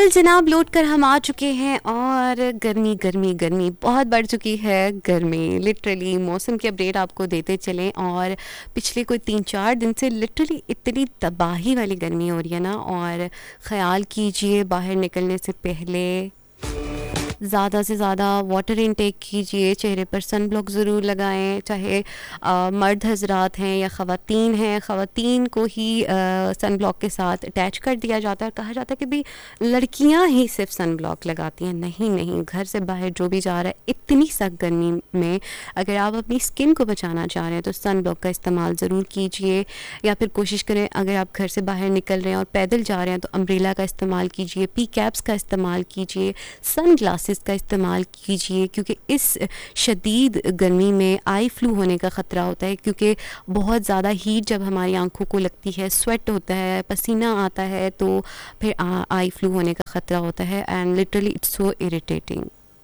Well जनाब, लौट कर हम आ चुके हैं और गर्मी गर्मी गर्मी बहुत बढ़ चुकी है। गर्मी लिटरली मौसम की अपडेट आपको देते चलें और पिछले कोई 3-4 दिन से लिटरली इतनी तबाही वाली गर्मी हो रही है ना। और ख़याल कीजिए बाहर निकलने से पहले ज़्यादा से ज़्यादा वाटर इनटेक कीजिए, चेहरे पर सन ब्लॉक ज़रूर लगाएं, चाहे मर्द हजरात हैं या ख़वातीन हैं। ख़वातीन को ही सन ब्लॉक के साथ अटैच कर दिया जाता है और कहा जाता है कि भाई लड़कियां ही सिर्फ सन ब्लॉक लगाती हैं। नहीं नहीं, घर से बाहर जो भी जा रहा है इतनी सख्त गर्मी में अगर आप अपनी स्किन को बचाना चाह रहे हैं तो सन ब्लॉक का इस्तेमाल ज़रूर कीजिए। या फिर कोशिश करें अगर आप घर से बाहर निकल रहे हैं और पैदल जा रहे हैं तो अम्ब्रेला का इस्तेमाल कीजिए, पी कैप्स का इस्तेमाल कीजिए, सन ग्लासेस का इस्तेमाल कीजिए, क्योंकि इस शदीद गर्मी में आई फ्लू होने का ख़तरा होता है। क्योंकि बहुत ज़्यादा हीट जब हमारी आंखों को लगती है, स्वेट होता है, पसीना आता है, तो फिर आई फ्लू होने का ख़तरा होता है। And literally it's so irritating.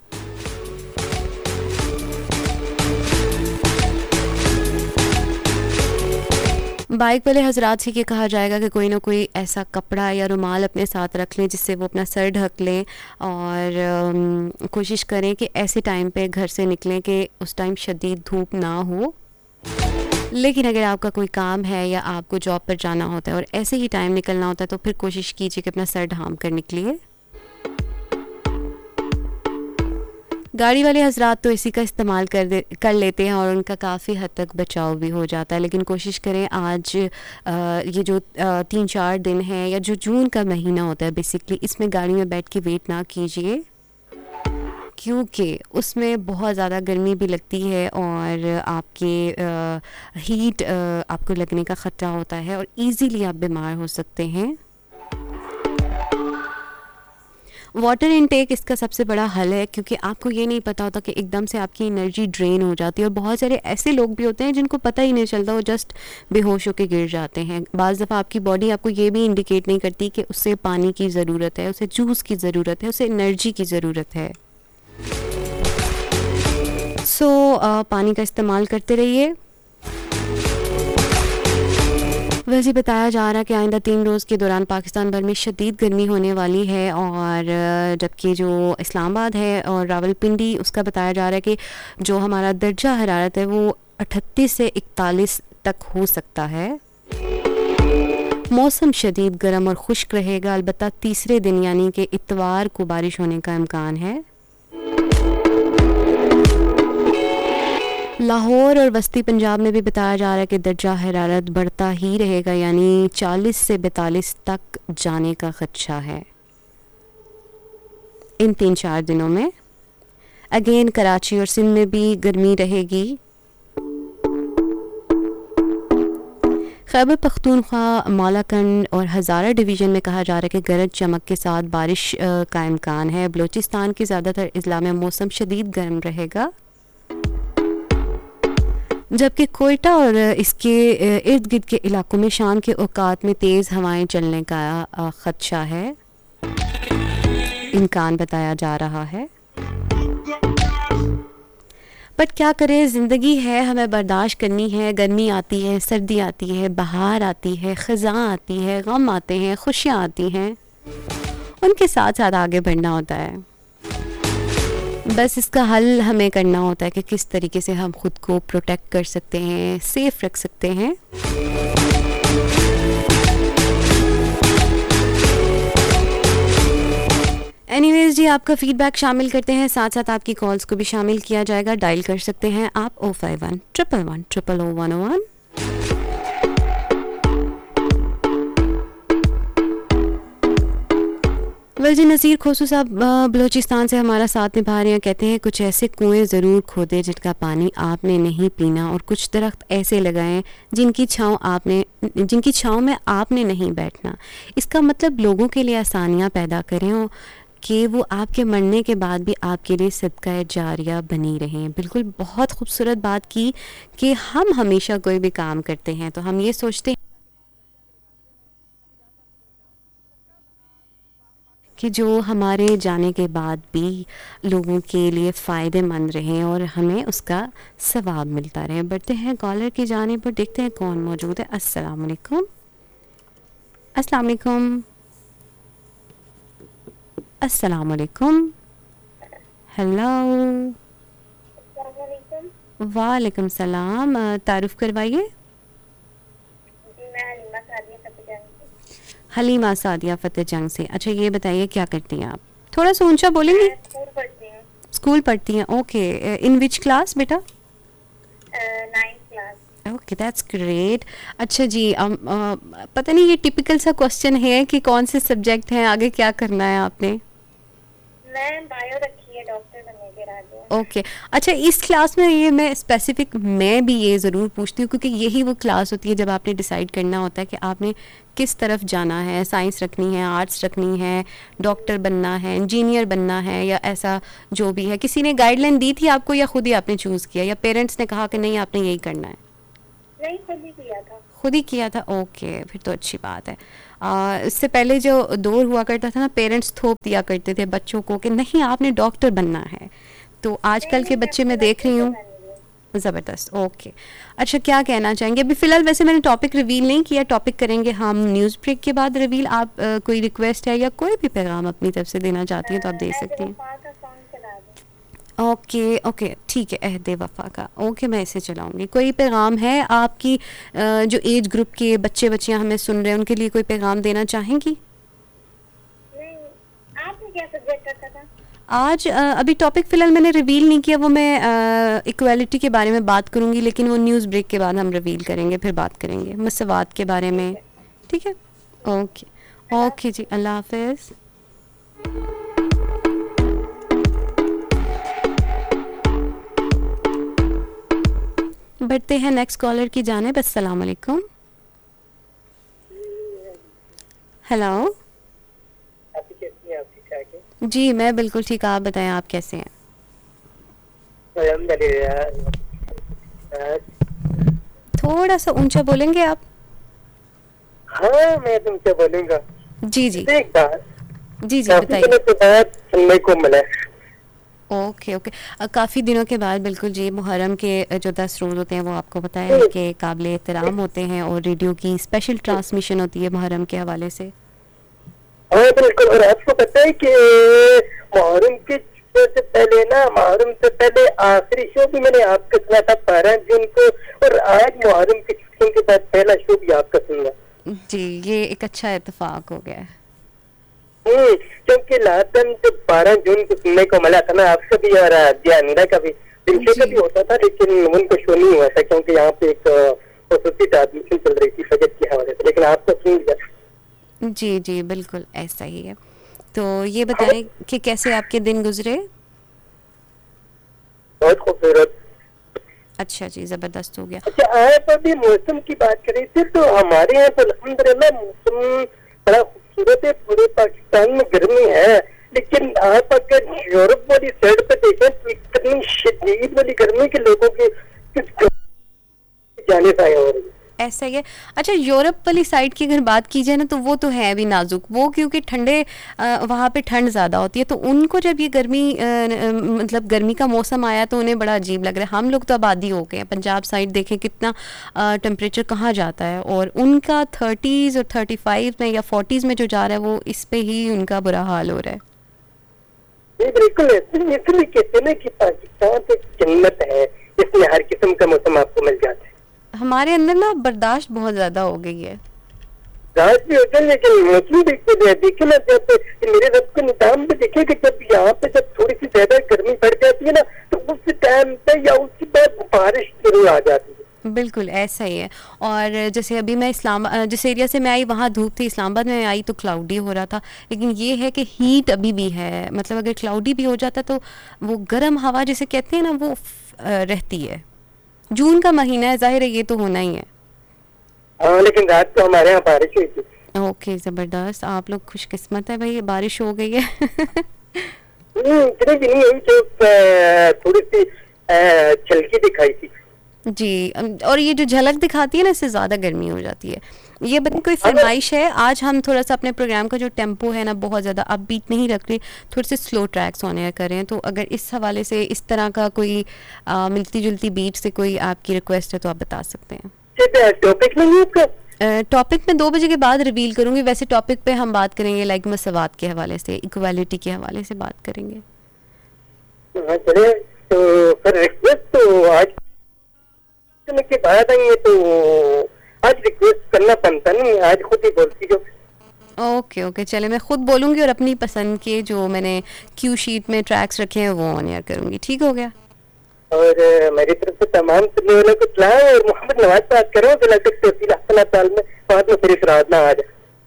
Bike वाले हजरात से ये कहा जाएगा कि कोई ना कोई ऐसा कपड़ा या रुमाल अपने साथ रख लें जिससे वो अपना सर ढक लें। और कोशिश करें कि ऐसे टाइम पे घर से निकलें कि उस टाइम शदीद धूप ना हो। लेकिन अगर आपका कोई काम है या आपको जॉब पर जाना होता है और ऐसे ही टाइम निकलना होता है तो फिर कोशिश कीजिए कि अपना सर ढांप कर निकलिए। गाड़ी वाले हजरात तो इसी का इस्तेमाल कर लेते हैं और उनका काफ़ी हद तक बचाव भी हो जाता है। लेकिन कोशिश करें आज ये जो 3-4 दिन है या जो जून का महीना होता है बेसिकली, इसमें गाड़ी में बैठ के वेट ना कीजिए, क्योंकि उसमें बहुत ज़्यादा गर्मी भी लगती है और आपके हीट आपको लगने का ख़तरा होता है और इजीली आप बीमार हो सकते हैं। वाटर इनटेक इसका सबसे बड़ा हल है, क्योंकि आपको ये नहीं पता होता कि एकदम से आपकी एनर्जी ड्रेन हो जाती है। और बहुत सारे ऐसे लोग भी होते हैं जिनको पता ही नहीं चलता, वो जस्ट बेहोश होकर गिर जाते हैं। बाज़ दफ़ा आपकी बॉडी आपको ये भी इंडिकेट नहीं करती कि उसे पानी की ज़रूरत है, उसे जूस की ज़रूरत है, उसे एनर्जी की ज़रूरत है। पानी का इस्तेमाल करते रहिए। वैसे बताया जा रहा है कि आइंदा 3 रोज़ के दौरान पाकिस्तान भर में शदीद गर्मी होने वाली है। और जबकि जो इस्लामाबाद है और रावलपिंडी, उसका बताया जा रहा है कि जो हमारा दर्जा हरारत है वो 38 से 41 तक हो सकता है। मौसम शदीद गर्म और खुश्क रहेगा, अलबत्ता तीसरे दिन यानी कि इतवार को बारिश होने का इम्कान है। लाहौर और वस्ती पंजाब में भी बताया जा रहा है कि दर्जा हरारत बढ़ता ही रहेगा, यानी 40 से 42 तक जाने का खदशा है इन 3-4 दिनों में। अगेन कराची और सिंध में भी गर्मी रहेगी। खैबर पख्तूनख्वा, मालाकंड और हज़ारा डिवीज़न में कहा जा रहा है कि गरज चमक के साथ बारिश का इम्कान है। बलूचिस्तान के ज़्यादातर अजला में मौसम शदीद गर्म रहेगा, जबकि कोयटा और इसके इर्द गिर्द के इलाकों में शाम के औकात में तेज़ हवाएं चलने का खदशा है, इम्कान बताया जा रहा है। बट क्या करें, ज़िंदगी है, हमें बर्दाश्त करनी है। गर्मी आती है, सर्दी आती है, बहार आती है, ख़ज़ां आती है, गम आते हैं, खुशियाँ आती हैं, उनके साथ साथ आगे बढ़ना होता है। बस इसका हल हमें करना होता है कि किस तरीके से हम खुद को प्रोटेक्ट कर सकते हैं, सेफ रख सकते हैं। एनीवेज जी, आपका फीडबैक शामिल करते हैं, साथ साथ आपकी कॉल्स को भी शामिल किया जाएगा। डायल कर सकते हैं आप 051 111 000 101। जी, नज़ीर खोसू साहब बलूचिस्तान से हमारा साथ निभा रहे हैं। कहते हैं कुछ ऐसे कुएं ज़रूर खोदें जिनका पानी आपने नहीं पीना, और कुछ दरख्त ऐसे लगाएं जिनकी छाँव में आपने नहीं बैठना। इसका मतलब लोगों के लिए आसानियाँ पैदा करें और कि वो आपके मरने के बाद भी आपके लिए सदका जारिया बनी रहें। बिल्कुल, बहुत खूबसूरत बात की कि हम हमेशा कोई भी काम करते हैं तो हम ये सोचते हैं कि जो हमारे जाने के बाद भी लोगों के लिए फ़ायदेमंद रहें और हमें उसका सवाब मिलता रहे। बढ़ते हैं कॉलर की जाने पर, देखते हैं कौन मौजूद है। अस्सलाम वालेकुम। अस्सलाम वालेकुम। अस्सलाम वालेकुम। हेलो। वालेकुम सलाम। तारुफ करवाइए। जी मैं हलीमा सादिया फतेहजंग से। हलीमा सादिया फतेह जंग से। अच्छा ये बताइए क्या करती हैं आप? थोड़ा सा ऊंचा बोलेंगे। मैं स्कूल पढ़ती हूँ। स्कूल पढ़ती हैं, ओके। इन विच क्लास बेटा? 9th class. Okay that's great. अच्छा जी, पता नहीं ये टिपिकल सा क्वेश्चन है कि कौन से सब्जेक्ट हैं, आगे क्या करना है आपने? मैं बायो रखी है, डॉक्टर बनने के इरादे हैं। ओके अच्छा, इस क्लास में ये मैं स्पेसिफिक मैं भी ये ज़रूर पूछती हूँ क्योंकि यही वो क्लास होती है जब आपने डिसाइड करना होता है कि आपने किस तरफ जाना है, साइंस रखनी है, आर्ट्स रखनी है, डॉक्टर बनना है, इंजीनियर बनना है, या ऐसा जो भी है। किसी ने गाइडलाइन दी थी आपको या खुद ही आपने चूज़ किया, या पेरेंट्स ने कहा कि नहीं आपने यही करना है? नहीं, खुद ही किया था। खुद ही किया था, ओके फिर तो अच्छी बात है। इससे पहले जो दौर हुआ करता था ना, पेरेंट्स थोप दिया करते थे बच्चों को कि नहीं आपने डॉक्टर बनना है। तो नहीं आजकल के नहीं, मैं बच्चे अपने मैं देख बच्चे रही को हूँ। बनी ज़बरदस्त, ओके। अच्छा क्या कहना चाहेंगे अभी फ़िलहाल? वैसे मैंने टॉपिक रिवील नहीं किया, टॉपिक करेंगे हम न्यूज़ ब्रेक के बाद रिवील। आप कोई रिक्वेस्ट है या कोई भी पैगाम अपनी तरफ से देना चाहती हैं तो आप दे सकती हैं। वफा का सॉन्ग चला दूं? ओके ओके ठीक है, अहदे वफ़ा का, ओके मैं इसे चलाऊंगी। कोई पैगाम है आपकी जो एज ग्रुप के बच्चे बच्चियां हमें सुन रहे हैं उनके लिए, कोई पैगाम देना चाहेंगी? नहीं, आपने क्या सब्जेक्ट रखा था? आज अभी टॉपिक फ़िलहाल मैंने रिवील नहीं किया, वो मैं इक्वालिटी के बारे में बात करूंगी, लेकिन वो न्यूज़ ब्रेक के बाद हम रिवील करेंगे, फिर बात करेंगे मसवात के बारे ठीक में। है। ठीक है, ओके। अल्लाह ओके जी, अल्लाह हाफिज़। बढ़ते हैं नेक्स्ट कॉलर की जानिब। अस्सलाम वालेकुम। हेलो। आपकी कैसी हैं? आप ठीक ठाक हैं? जी मैं बिल्कुल ठीक, आप बताएं आप कैसे हैं? अल्हम्दुलिल्लाह। थोड़ा सा ऊंचा बोलेंगे आप? हाँ मैं तुमसे बोलूंगा। जी जी एक बात जी जी काफी बताइए। दिनों के बाद सुनने को मिला है। ओके ओके, काफ़ी दिनों के बाद, बिल्कुल जी। मुहर्रम के जो 10 रोज़ होते हैं वो आपको पता है कि काबिल एहतराम होते हैं, और रेडियो की स्पेशल ट्रांसमिशन होती है मुहर्रम के हवाले से। हाँ बिल्कुल। और आपको पता है कि मुहर्रम के शो से पहले ना, मुहर्रम से पहले आखिरी शो भी मैंने आपका सुना था 12 जून को, और आज मुहर्रम की छुट्टियों के बाद पहला शो भी आपका सुना। जी ये एक अच्छा इत्तेफाक हो गया है। क्योंकि लास्ट टाइम जब 12 जून को सुनने को मिला था ना, आपका भी और दियानीरा का भी दिन शो का भी होता था, लेकिन उनको शो नहीं हुआ था क्योंकि यहाँ पे एक खसूसी ट्रांसमिशन चल रही थी बजट के हवाले से, लेकिन आपको सुन लिया। जी जी बिल्कुल ऐसा ही है। तो ये बताएं कि कैसे आपके दिन गुजरे? बहुत खूबसूरत। अच्छा जी, ज़बरदस्त हो गया। अच्छा, आप अभी मौसम की बात कर रही थी, तो हमारे यहाँ तो अल्हम्दुलिल्लाह मौसम बड़ा खूबसूरत है। पूरे पाकिस्तान में गर्मी है, लेकिन आप अगर यूरोप वाली साइड पे देखें तो इतनी शदीद वाली गर्मी के लोगों की जाने से आया हो रही है। ऐसा ही है। अच्छा यूरोप वाली साइड की अगर बात की जाए ना, तो वो तो है अभी नाजुक, वो क्योंकि ठंडे वहाँ पे ठंड ज़्यादा होती है, तो उनको जब ये गर्मी मतलब गर्मी का मौसम आया तो उन्हें बड़ा अजीब लग रहा है। हम लोग तो आबादी हो गए हैं, पंजाब साइड देखें कितना टेम्परेचर कहाँ जाता है, और उनका 30s और 35 में या 40s में जो जा रहा है, वो इस पे ही उनका बुरा हाल हो रहा है। ये बिल्कुल इसलिए कहते हैं ना कि पाकिस्तान तो जन्नत है, इसमें हर किस्म का मौसम आपको मिल जाता है। हमारे अंदर ना बर्दाश्त बहुत ज़्यादा हो गई है। रात भी होता है, लेकिन मौसम देखे ना, जब मेरे रब के निजाम पे देखे कि जब यहाँ पे जब थोड़ी सी ज्यादा गर्मी बढ़ जाती है ना, तो उस टाइम पे या उसके बाद बारिश जरूर आ जाती है। बिल्कुल ऐसा ही है। और जैसे अभी मैं जिस एरिया से मैं आई वहाँ धूप थी, इस्लामाबाद में आई तो क्लाउडी हो रहा था, लेकिन ये है कि हीट अभी भी है। मतलब अगर क्लाउडी भी हो जाता तो वो गर्म हवा जिसे कहते हैं ना, वो रहती है। जून का महीना है, जाहिर है ये तो होना ही है। हाँ लेकिन रात को हमारे यहाँ बारिश हुई थी। ओके ज़बरदस्त, आप लोग खुशकिस्मत है भाई, बारिश हो गई है। इतनी भी नहीं हुई, जो थोड़ी सी छलकी दिखाई थी। जी और ये जो झलक दिखाती है ना, इससे ज़्यादा गर्मी हो जाती है। ये बनी कोई फरमाइश है? आज हम थोड़ा सा अपने प्रोग्राम का जो टेम्पो है ना, बहुत ज़्यादा अपबीट नहीं रख रहे, थोड़े से स्लो ट्रैक्स होने करें। तो अगर इस हवाले से इस तरह का कोई मिलती जुलती बीट से कोई आपकी रिक्वेस्ट है तो आप बता सकते हैं। टॉपिक नहीं है आपका? टॉपिक मैं 2 बजे के बाद रिवील करूंगी। वैसे टॉपिक पे हम बात करेंगे लाइक मसवात के हवाले से, इक्वालिटी के हवाले से बात करेंगे। हाँ चले, तो फिर रिक्वेस्ट तो आज के बाद आएंगे तो आज रिक्वेस्ट करना बनता नहीं, आज खुद ही बोलती जो। ओके ओके, चले मैं खुद बोलूंगी और अपनी पसंद के जो मैंने क्यू शीट में ट्रैक्स रखे हैं वो ऑन एयर करूंगी। ठीक हो गया। और मेरी तरफ से तमाम सुनने वालों को सलाम, और मोहम्मद नवाज बात करो तो लग सकते साल में बाद में फिर रात ना आज।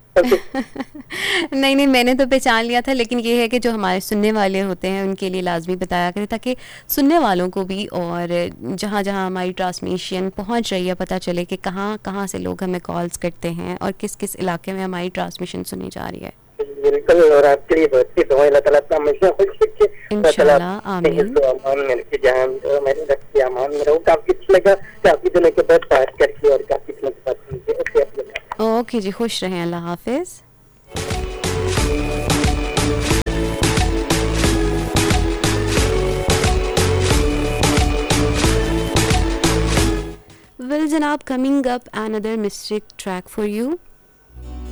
नहीं नहीं, मैंने तो पहचान लिया था, लेकिन ये है कि जो हमारे सुनने वाले होते हैं उनके लिए लाजमी बताया करें, ताकि सुनने वालों को भी और जहाँ जहाँ हमारी ट्रांसमिशन पहुँच रही है पता चले कि कहाँ कहाँ से लोग हमें कॉल्स करते हैं और किस किस इलाके में हमारी ट्रांसमिशन सुनी जा रही है। बिल्कुल, और आपके लिए बहुत सी दुआएं, अल्लाह ताला हमेशा खुश रखे, इंशाल्लाह, आमीन। तो अमान में रखे, जहां मेरे रखे अमान में रहो। काफी अच्छा लगा, काफी दिनों के बाद बात करके और काफी दिनों के बाद सुनके। ओके जी, खुश रहें, अल्लाह हाफिज। Well, Janab, coming up another mystic track for you.